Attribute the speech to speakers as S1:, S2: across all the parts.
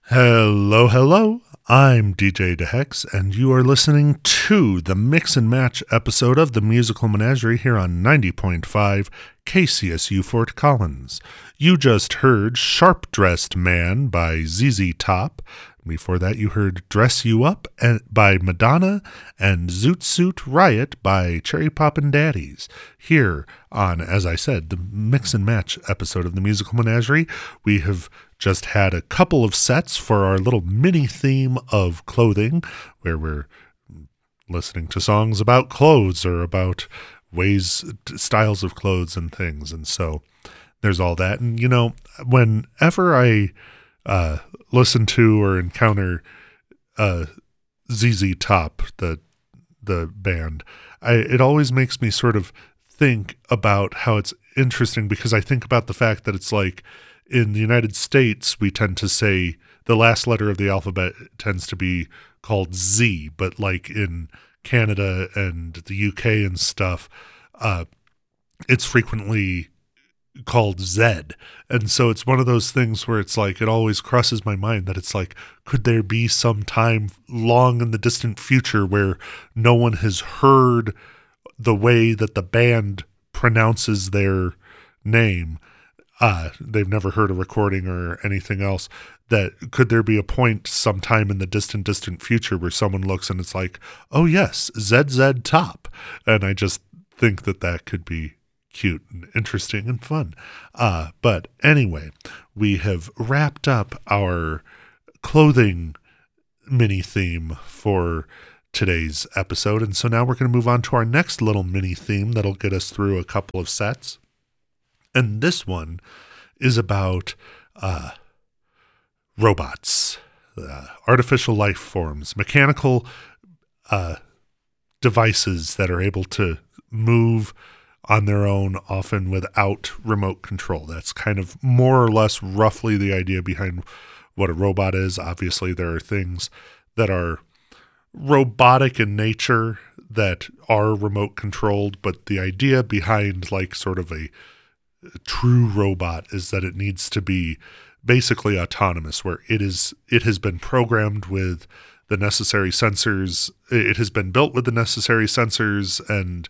S1: Hello, hello. I'm DJ DeHex, and you are listening to the Mix and Match episode of the Musical Menagerie here on 90.5 KCSU Fort Collins. You just heard Sharp Dressed Man by ZZ Top. Before that, you heard Dress You Up by Madonna and Zoot Suit Riot by Cherry Poppin' Daddies. Here on, as I said, the Mix and Match episode of the Musical Menagerie, we have just had a couple of sets for our little mini theme of clothing, where we're listening to songs about clothes or about styles of clothes and things. And so there's all that. And, you know, whenever I listen to or encounter ZZ Top, the band, it always makes me sort of think about how it's interesting, because I think about the fact that it's like, in the United States, we tend to say the last letter of the alphabet tends to be called Z, but like in Canada and the UK and stuff, it's frequently called Z. And so it's one of those things where it's like, it always crosses my mind that it's like, could there be some time long in the distant future where no one has heard the way that the band pronounces their name? They've never heard a recording or anything else. That could there be a point sometime in the distant future where someone looks and it's like, oh yes, ZZ Top. And I just think that could be cute and interesting and fun. But anyway, we have wrapped up our clothing mini theme for today's episode. And so now we're going to move on to our next little mini theme that'll get us through a couple of sets. And this one is about robots, artificial life forms, mechanical devices that are able to move on their own, often without remote control. That's kind of more or less roughly the idea behind what a robot is. Obviously, there are things that are robotic in nature that are remote controlled, but the idea behind like sort of a true robot is that it needs to be basically autonomous, where it has been programmed with the necessary sensors. It has been built with the necessary sensors and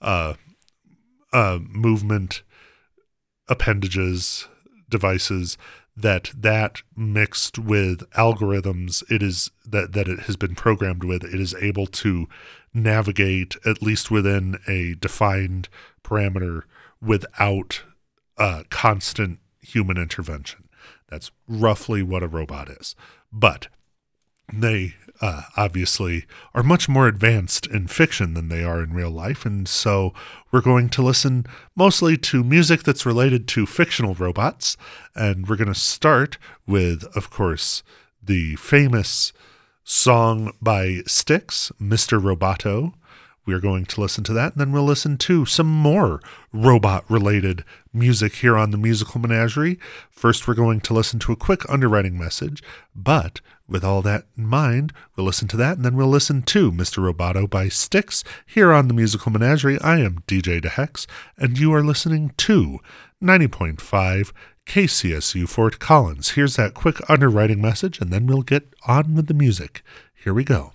S1: movement appendages, devices that mixed with algorithms that it has been programmed with, it is able to navigate at least within a defined parameter without constant human intervention. That's roughly what a robot is. But they obviously are much more advanced in fiction than they are in real life. And so we're going to listen mostly to music that's related to fictional robots. And we're going to start with, of course, the famous song by Styx, Mr. Roboto. We are going to listen to that, and then we'll listen to some more robot-related music here on the Musical Menagerie. First, we're going to listen to a quick underwriting message, but with all that in mind, we'll listen to that, and then we'll listen to Mr. Roboto by Styx here on the Musical Menagerie. I am DJ DeHex, and you are listening to 90.5 KCSU Fort Collins. Here's that quick underwriting message, and then we'll get on with the music. Here we go.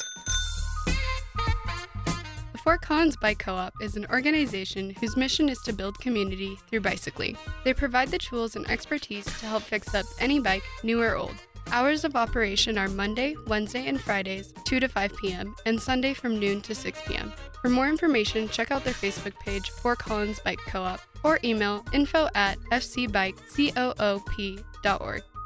S2: Fort Collins Bike Co-op is an organization whose mission is to build community through bicycling. They provide the tools and expertise to help fix up any bike, new or old. Hours of operation are Monday, Wednesday, and Fridays, 2 to 5 p.m., and Sunday from noon to 6 p.m. For more information, check out their Facebook page, Fort Collins Bike Co-op, or email info@fcbikecoop.org.